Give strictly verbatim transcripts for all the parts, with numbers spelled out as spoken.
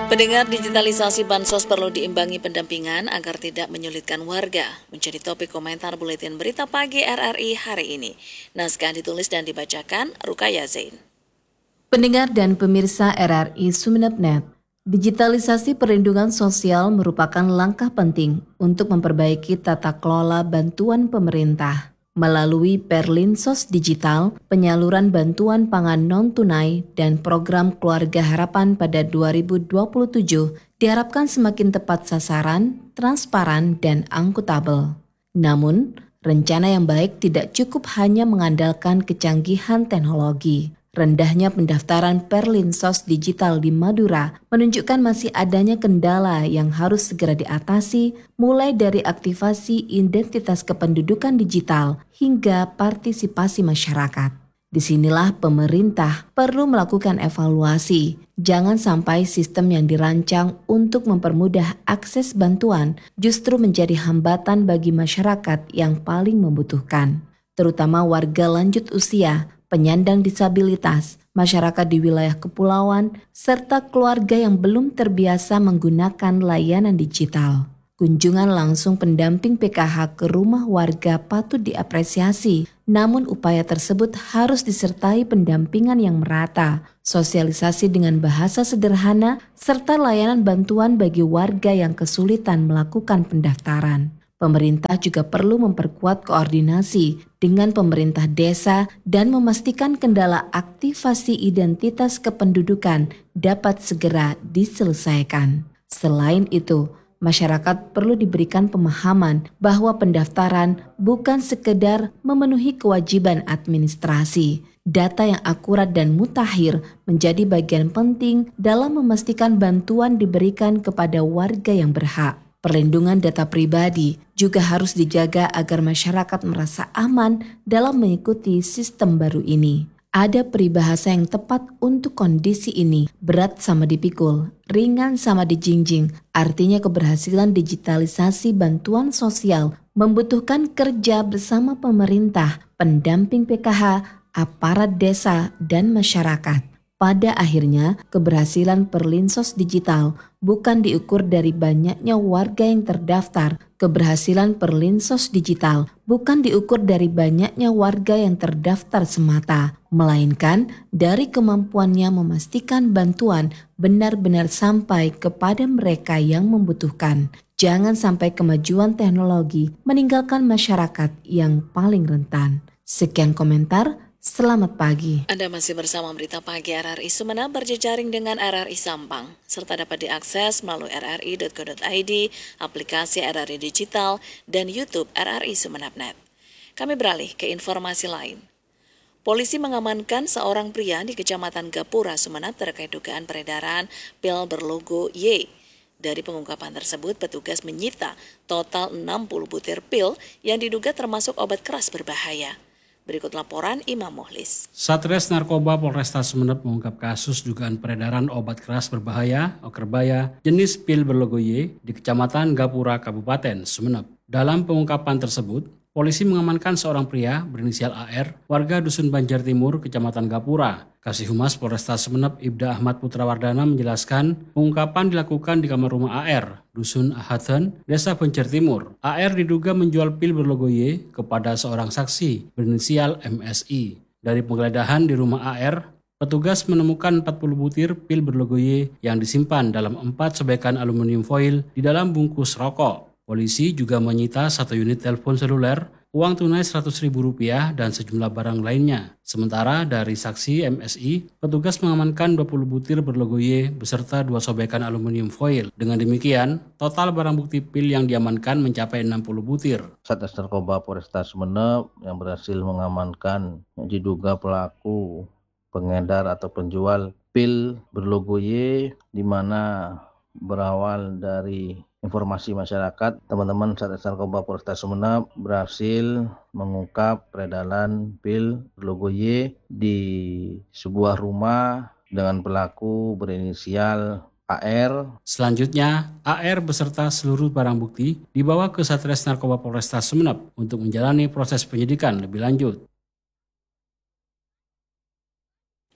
Pendengar, digitalisasi bansos perlu diimbangi pendampingan agar tidak menyulitkan warga. Menjadi topik komentar Buletin Berita Pagi R R I hari ini. Naskah ditulis dan dibacakan Rukaya Zain. Pendengar dan pemirsa R R I Sumeneb titik net, digitalisasi perlindungan sosial merupakan langkah penting untuk memperbaiki tata kelola bantuan pemerintah. Melalui Perlinsos Digital, penyaluran bantuan pangan non-tunai, dan program Keluarga Harapan pada dua ribu dua puluh tujuh diharapkan semakin tepat sasaran, transparan, dan akuntabel. Namun, rencana yang baik tidak cukup hanya mengandalkan kecanggihan teknologi. Rendahnya pendaftaran Perlinsos Digital di Madura menunjukkan masih adanya kendala yang harus segera diatasi, mulai dari aktivasi identitas kependudukan digital hingga partisipasi masyarakat. Disinilah pemerintah perlu melakukan evaluasi. Jangan sampai sistem yang dirancang untuk mempermudah akses bantuan justru menjadi hambatan bagi masyarakat yang paling membutuhkan, terutama warga lanjut usia, penyandang disabilitas, masyarakat di wilayah kepulauan, serta keluarga yang belum terbiasa menggunakan layanan digital. Kunjungan langsung pendamping P K H ke rumah warga patut diapresiasi, namun upaya tersebut harus disertai pendampingan yang merata, sosialisasi dengan bahasa sederhana, serta layanan bantuan bagi warga yang kesulitan melakukan pendaftaran. Pemerintah juga perlu memperkuat koordinasi dengan pemerintah desa dan memastikan kendala aktivasi identitas kependudukan dapat segera diselesaikan. Selain itu, masyarakat perlu diberikan pemahaman bahwa pendaftaran bukan sekedar memenuhi kewajiban administrasi. Data yang akurat dan mutakhir menjadi bagian penting dalam memastikan bantuan diberikan kepada warga yang berhak. Perlindungan data pribadi juga harus dijaga agar masyarakat merasa aman dalam mengikuti sistem baru ini. Ada peribahasa yang tepat untuk kondisi ini, berat sama dipikul, ringan sama dijingjing. Artinya keberhasilan digitalisasi bantuan sosial membutuhkan kerja bersama pemerintah, pendamping P K H, aparat desa, dan masyarakat. Pada akhirnya, keberhasilan Perlinsos Digital bukan diukur dari banyaknya warga yang terdaftar. Keberhasilan Perlinsos Digital bukan diukur dari banyaknya warga yang terdaftar semata, melainkan dari kemampuannya memastikan bantuan benar-benar sampai kepada mereka yang membutuhkan. Jangan sampai kemajuan teknologi meninggalkan masyarakat yang paling rentan. Sekian komentar. Selamat pagi. Anda masih bersama Berita Pagi R R I Sumeneb berjejaring dengan R R I Sampang, serta dapat diakses melalui r r i dot co dot i d, aplikasi R R I Digital, dan YouTube R R I Sumeneb titik net. Kami beralih ke informasi lain. Polisi mengamankan seorang pria di Kecamatan Gapura, Sumeneb terkait dugaan peredaran pil berlogo Y. Dari pengungkapan tersebut, petugas menyita total enam puluh butir pil yang diduga termasuk obat keras berbahaya. Berikut laporan Imam Mohlis. Satres Narkoba Polresta Sumeneb mengungkap kasus dugaan peredaran obat keras berbahaya (okerbaya) jenis pil berlogo Y di Kecamatan Gapura, Kabupaten Sumeneb. Dalam pengungkapan tersebut, polisi mengamankan seorang pria berinisial A R, warga Dusun Banjar Timur, Kecamatan Gapura. Kasih Humas Polresta Sumeneb Ibda Ahmad Putrawardana menjelaskan pengungkapan dilakukan di kamar rumah A R, Dusun Ahaten, Desa Banjar Timur. A R diduga menjual pil berlogo Y kepada seorang saksi berinisial M S I. Dari penggeledahan di rumah A R, petugas menemukan empat puluh butir pil berlogo Y yang disimpan dalam empat sobekan aluminium foil di dalam bungkus rokok. Polisi juga menyita satu unit telepon seluler, uang tunai seratus ribu rupiah, dan sejumlah barang lainnya. Sementara dari saksi M S I, petugas mengamankan dua puluh butir berlogo Y beserta dua sobekan aluminium foil. Dengan demikian, total barang bukti pil yang diamankan mencapai enam puluh butir. Satres Narkoba Polresta Sumeneb yang berhasil mengamankan yang diduga pelaku pengedar atau penjual pil berlogo Y, di mana berawal dari informasi masyarakat, teman-teman Satres Narkoba Polresta Sumeneb berhasil mengungkap peredaran pil berlogo Y di sebuah rumah dengan pelaku berinisial A R. Selanjutnya, A R beserta seluruh barang bukti dibawa ke Satres Narkoba Polresta Sumeneb untuk menjalani proses penyidikan lebih lanjut.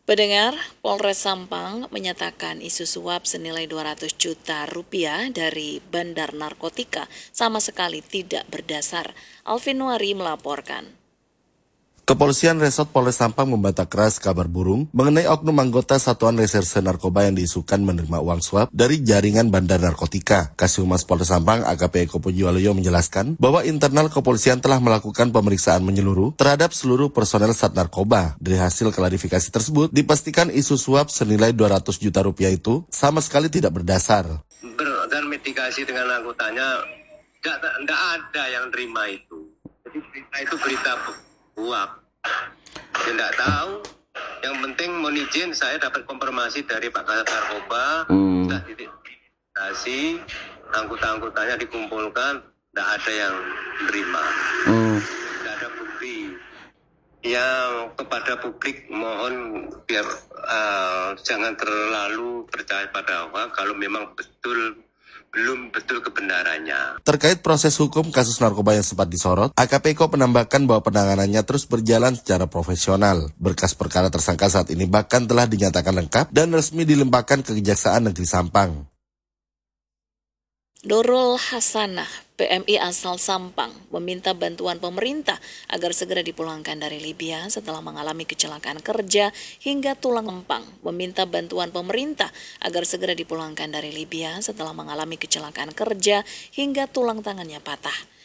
Pendengar, Polres Sampang menyatakan isu suap senilai dua ratus juta rupiah dari bandar narkotika sama sekali tidak berdasar. Alvin Nuari melaporkan. Kepolisian Resort Polres Sampang membantah keras kabar burung mengenai oknum anggota Satuan Reserse Narkoba yang diisukan menerima uang suap dari jaringan bandar narkotika. Kasih-Humas Polres Sampang A K P Eko Pujiwaluyo menjelaskan bahwa internal kepolisian telah melakukan pemeriksaan menyeluruh terhadap seluruh personel Sat Narkoba. Dari hasil klarifikasi tersebut, dipastikan isu suap senilai dua ratus juta rupiah itu sama sekali tidak berdasar. Ber- dan mitigasi dengan anggotanya, tidak ada yang terima itu. Jadi berita itu berita uap. Saya tidak tahu. Yang penting mohon izin saya dapat konfirmasi dari Pak Kasat Narkoba. Hmm. Sudah diidentifikasi, anggota-anggotanya dikumpulkan, tidak ada yang terima. Hmm. Tidak ada bukti. Yang kepada publik mohon biar uh, jangan terlalu percaya pada hoax kalau memang betul belum betul kebenarannya. Terkait proses hukum kasus narkoba yang sempat disorot, A K P Eko menambahkan bahwa penanganannya terus berjalan secara profesional. Berkas perkara tersangka saat ini bahkan telah dinyatakan lengkap dan resmi dilimpahkan ke Kejaksaan Negeri Sampang. Dorul Hasanah, P M I asal Sampang, meminta bantuan pemerintah agar segera dipulangkan dari Libya setelah mengalami kecelakaan kerja hingga tulang empang. Meminta bantuan pemerintah agar segera dipulangkan dari Libya setelah mengalami kecelakaan kerja hingga tulang tangannya patah.